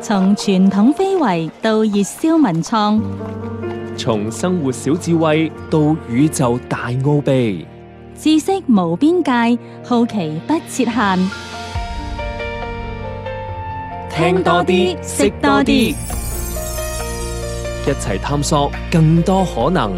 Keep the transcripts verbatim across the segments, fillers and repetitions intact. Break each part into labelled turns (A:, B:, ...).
A: 從傳統非遺到熱銷文創，
B: 從生活小智慧到宇宙大奧秘，
A: 知識無邊界，好奇不設限。
B: 聽多啲，識多啲，一齊探索更多可能。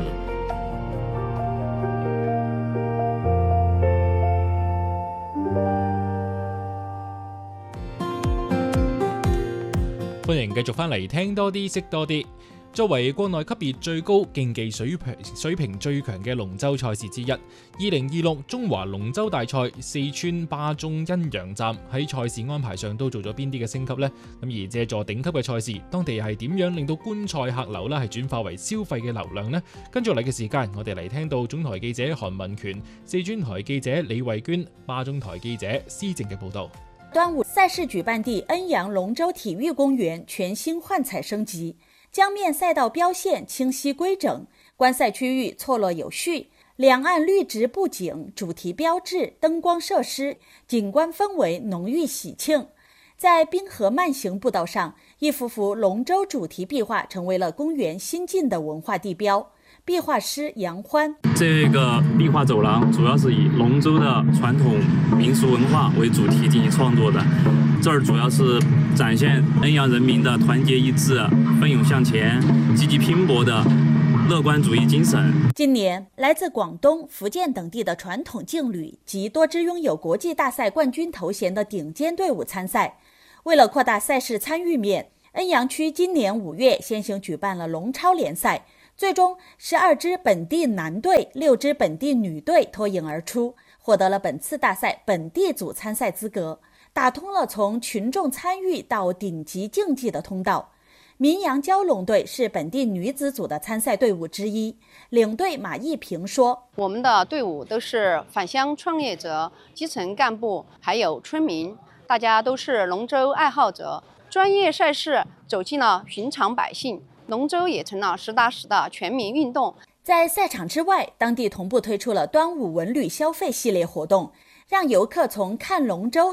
C: 歡迎繼續翻嚟聽多啲識多啲。作為國內級別最高、競技水平水平最強嘅龍舟賽事之一，二零二六中華龍舟大賽四川巴中陰陽站喺賽事安排上都做咗邊啲嘅升級呢？咁而借助頂級嘅賽事，當地係點樣令到觀賽客流咧係轉化為消費嘅流量呢？跟住嚟嘅時間，我哋嚟聽到總台記者韓文權、四川台記者李慧娟、巴中台記者施靜嘅報道。
D: 端午賽事舉辦地恩陽龍舟體育公園全新換彩升級，江面賽道標線清晰規整，觀賽區域錯落有序，兩岸綠植布景、主題標誌、燈光設施，景觀氛圍濃郁喜慶。在濱河慢行步道上，一幅幅龍舟主題壁畫成為了公園新進的文化地標。壁畫師楊歡，
E: 這個壁畫走廊主要是以龍舟的傳統民俗文化為主題進行創作的，這兒主要是展現恩陽人民的團結一致、奮勇向前、積極拼搏的樂觀主義精神。
D: 今年，來自廣東、福建等地的傳統勁旅及多支擁有國際大賽冠軍頭銜的頂尖隊伍參賽。為了擴大賽事參與面，恩陽區今年五月先行舉辦了龍超聯賽。最終，十二支本地男隊、六支本地女隊脫穎而出，獲得了本次大賽本地組參賽資格，打通了從群眾參與到頂級競技的通道。民陽蛟龍隊是本地女子組的參賽隊伍之一，領隊馬一平說：
F: 我們的隊伍都是返鄉創業者、基層幹部，還有村民，大家都是龍舟愛好者，專業賽事走進了尋常百姓。龍舟也成了實打實的全民運動。
D: 在賽場之外，當地同步推出了端午文旅消費系列活動，讓遊客從看龍舟